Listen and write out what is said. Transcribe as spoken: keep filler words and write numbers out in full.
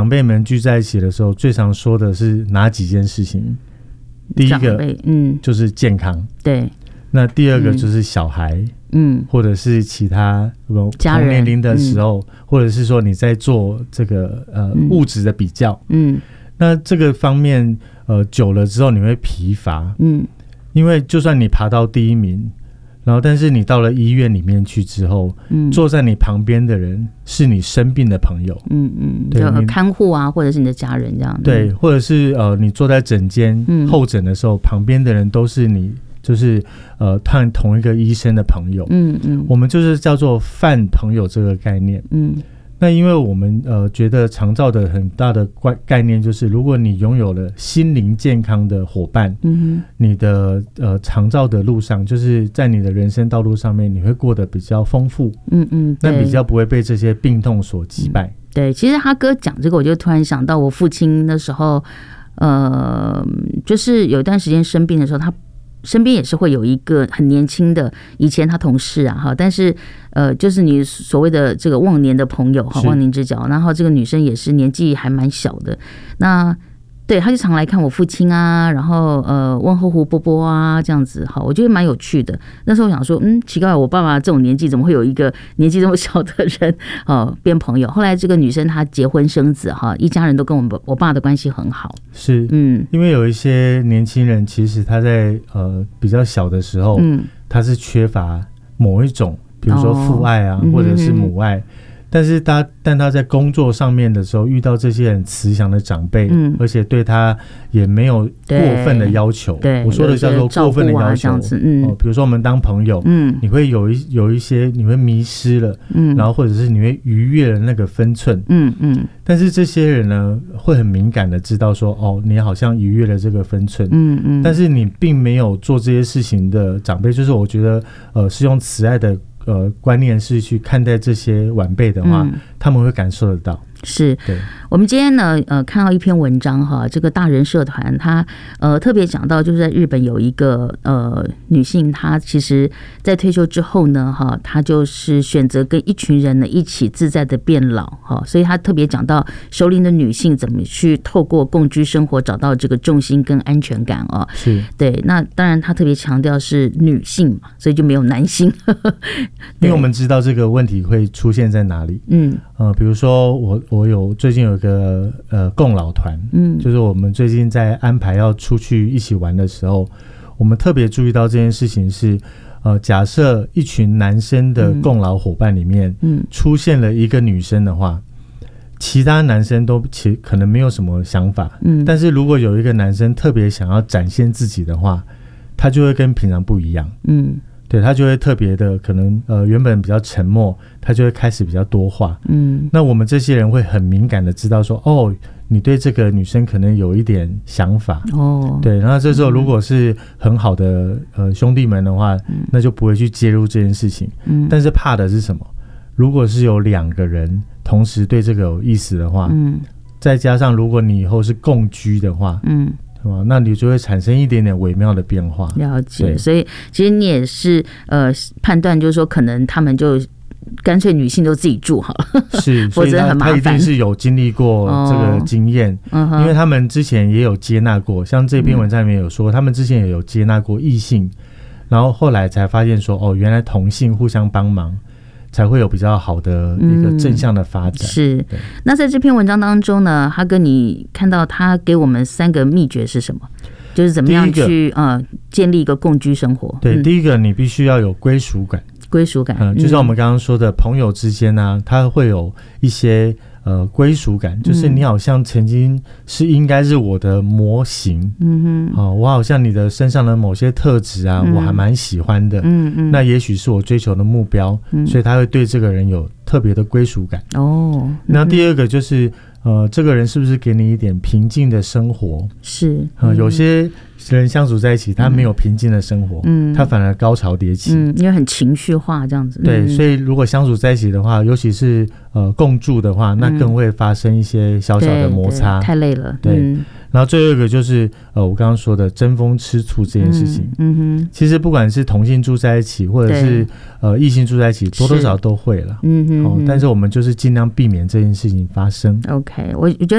长辈们聚在一起的时候，最常说的是哪几件事情？第一个，嗯，就是健康，对。那第二个就是小孩，嗯，或者是其他同年龄的时候，嗯，或者是说你在做这个呃、嗯、物质的比较，嗯，那这个方面呃久了之后你会疲乏，嗯，因为就算你爬到第一名，然后但是你到了医院里面去之后，嗯，坐在你旁边的人是你生病的朋友，嗯嗯， 对，看护啊，或者是你的家人这样， 对，或者是呃你坐在诊间、嗯、候诊的时候，旁边的人都是你。就是呃，看同一个医生的朋友，嗯嗯，我们就是叫做泛朋友这个概念，嗯，那因为我们呃觉得长照的很大的概念就是，如果你拥有了心灵健康的伙伴，嗯，你的呃长照的路上，就是在你的人生道路上面，你会过得比较丰富，嗯嗯，那比较不会被这些病痛所击败。嗯、 对，其实哈哥讲这个，我就突然想到我父亲的时候，呃，就是有一段时间生病的时候，他。身边也是会有一个很年轻的以前他同事啊哈，但是呃就是你所谓的这个忘年的朋友哈，忘年之交，然后这个女生也是年纪还蛮小的，那对他就常来看我父亲啊，然后呃问候胡伯伯啊这样子哈，我觉得蛮有趣的。那时候我想说，嗯，奇怪，我爸爸这种年纪怎么会有一个年纪这么小的人哦变朋友？后来这个女生她结婚生子哈，一家人都跟我们我爸的关系很好。 是，嗯，因为有一些年轻人其实他在呃比较小的时候，嗯，他是缺乏某一种，比如说父爱啊，哦、或者是母爱。嗯但是他但他在工作上面的时候遇到这些很慈祥的长辈，嗯，而且对他也没有过分的要求，对，我说的叫做过分的要求，嗯、哦，比如说我们当朋友，嗯，你会有一有一些你会迷失了，嗯，然后或者是你会逾越了那个分寸，嗯嗯，但是这些人呢会很敏感的知道说，哦，你好像逾越了这个分寸，嗯嗯，但是你并没有做这些事情的长辈，就是我觉得呃是用慈爱的。呃，观念是去看待这些晚辈的话，嗯、他们会感受得到。 是，对，我们今天呢，呃，看到一篇文章哈，这个大人社团他呃特别讲到，就是在日本有一个呃女性，她其实在退休之后呢，哈，她就是选择跟一群人呢一起自在的变老哈，所以她特别讲到熟龄的女性怎么去透过共居生活找到这个重心跟安全感哦。 是， 对，那当然她特别强调是女性嘛，所以就没有男性， 因为我们知道这个问题会出现在哪里，嗯，呃，比如说我。我有最近有一个呃共老团，嗯，就是我们最近在安排要出去一起玩的时候，我们特别注意到这件事情是，呃，假设一群男生的共老伙伴里面，嗯，出现了一个女生的话，其他男生都其可能没有什么想法，嗯，但是如果有一个男生特别想要展现自己的话，他就会跟平常不一样，嗯。对，他就会特别的可能呃原本比较沉默，他就会开始比较多话，嗯，那我们这些人会很敏感的知道说，哦，你对这个女生可能有一点想法，哦，对，然后这时候如果是很好的呃兄弟们的话，嗯，那就不会去介入这件事情，嗯，但是怕的是什么？如果是有两个人同时对这个有意思的话，嗯，再加上如果你以后是共居的话，嗯。那你就会产生一点点微妙的变化。 了解，所以其实你也是呃判断，就是说可能他们就干脆女性都自己住好了， 是，否则很麻烦。他一定是有经历过这个经验，哦，因为他们之前也有接纳过，像这篇文章里面有说，嗯，他们之前也有接纳过异性，然后后来才发现说，哦，原来同性互相帮忙。才会有比较好的一个正向的发展。嗯，是。 那在这篇文章当中呢，哈哥，你看到他给我们三个秘诀是什么？就是怎么样去呃建立一个共居生活？ 对，嗯，第一个你必须要有归属感。 归属感， 嗯，就像我们刚刚说的，朋友之间呢，啊，他会有一些呃归属感，就是你好像曾经是应该是我的模型，嗯哼，哦，我好像你的身上的某些特质啊，嗯，我还蛮喜欢的，嗯嗯，那也许是我追求的目标，嗯，所以他会对这个人有特别的归属感。哦，嗯，那第二个就是呃，这个人是不是给你一点平静的生活？是，呃，有些人相处在一起，他没有平静的生活，嗯，他反而高潮迭起， 嗯，因为很情绪化这样子。 对，嗯，所以如果相处在一起的话，尤其是呃共住的话，那更会发生一些小小的摩擦， 嗯，太累了。 对。嗯，然后最后一个就是呃，我刚刚说的争风吃醋这件事情，嗯，嗯哼，其实不管是同性住在一起，或者是呃异性住在一起，多多少少都会了，嗯哼，哦，但是我们就是尽量避免这件事情发生。 OK， 我觉得。